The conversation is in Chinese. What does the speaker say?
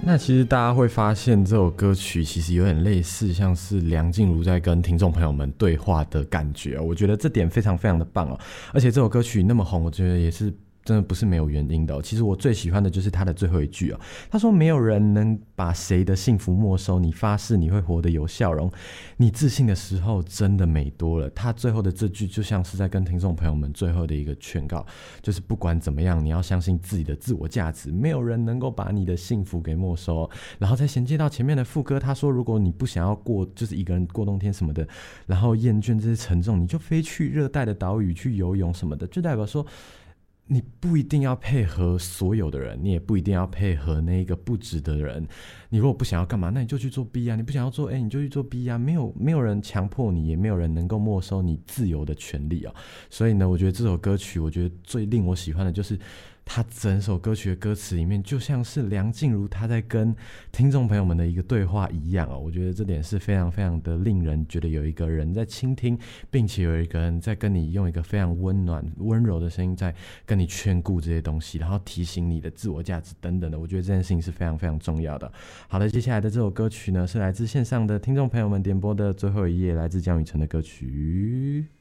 那其实大家会发现这首歌曲其实有点类似像是梁静茹在跟听众朋友们对话的感觉，我觉得这点非常非常的棒哦。而且这首歌曲那么红，我觉得也是真的不是没有原因的哦。其实我最喜欢的就是他的最后一句哦，他说没有人能把谁的幸福没收，你发誓你会活得有笑容，你自信的时候真的美多了。他最后的这句就像是在跟听众朋友们最后的一个劝告，就是不管怎么样你要相信自己的自我价值，没有人能够把你的幸福给没收哦。然后再衔接到前面的副歌，他说如果你不想要过就是一个人过冬天什么的，然后厌倦这些沉重，你就飞去热带的岛屿去游泳什么的，就代表说你不一定要配合所有的人，你也不一定要配合那个不值得的人。你如果不想要干嘛，那你就去做 B 啊，你不想要做 A 你就去做 B 啊，没有人强迫你，也没有人能够没收你自由的权利啊。所以呢，我觉得这首歌曲我觉得最令我喜欢的就是他整首歌曲的歌词里面就像是梁静茹她在跟听众朋友们的一个对话一样哦。我觉得这点是非常非常的令人觉得有一个人在倾听，并且有一个人在跟你用一个非常温暖温柔的声音在跟你劝顾这些东西，然后提醒你的自我价值等等的，我觉得这件事情是非常非常重要的。好的，接下来的这首歌曲呢是来自线上的听众朋友们点播的最后一页，来自江雨晨的歌曲。